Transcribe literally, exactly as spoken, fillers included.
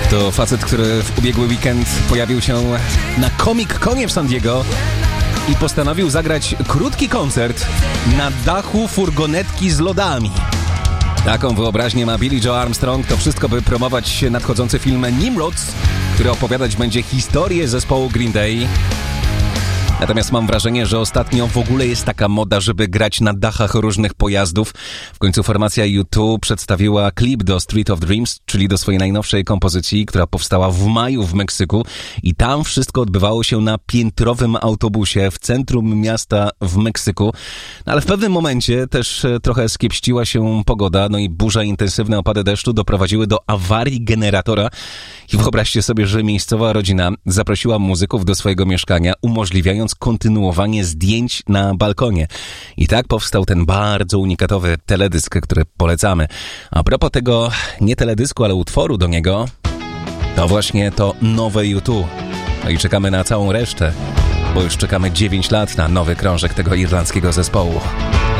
To facet, który w ubiegły weekend pojawił się na Comic-Conie w San Diego i postanowił zagrać krótki koncert na dachu furgonetki z lodami. Taką wyobraźnię ma Billie Joe Armstrong, to wszystko by promować nadchodzący film Nimrods, który opowiadać będzie historię zespołu Green Day. Natomiast mam wrażenie, że ostatnio w ogóle jest taka moda, żeby grać na dachach różnych pojazdów. W końcu formacja U dwa przedstawiła klip do Street of Dreams, czyli do swojej najnowszej kompozycji, która powstała w maju w Meksyku. I tam wszystko odbywało się na piętrowym autobusie w centrum miasta w Meksyku. No ale w pewnym momencie też trochę skiepściła się pogoda, no i burza i intensywne opady deszczu doprowadziły do awarii generatora. I wyobraźcie sobie, że miejscowa rodzina zaprosiła muzyków do swojego mieszkania, umożliwiając kontynuowanie zdjęć na balkonie. I tak powstał ten bardzo unikatowy teledysk, który polecamy. A propos tego nie teledysku, ale utworu do niego, to właśnie to nowe U dwa. No i czekamy na całą resztę, bo już czekamy dziewięć lat na nowy krążek tego irlandzkiego zespołu.